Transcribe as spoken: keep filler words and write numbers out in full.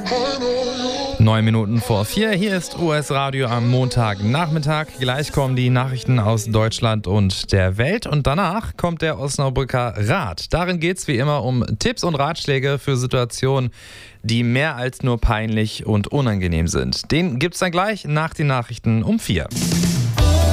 Neun Minuten vor vier, hier ist U S Radio am Montagnachmittag. Gleich kommen die Nachrichten aus Deutschland und der Welt und danach kommt der Osnabrücker Rat. Darin geht es wie immer um Tipps und Ratschläge für Situationen, die mehr als nur peinlich und unangenehm sind. Den gibt's dann gleich nach den Nachrichten um vier.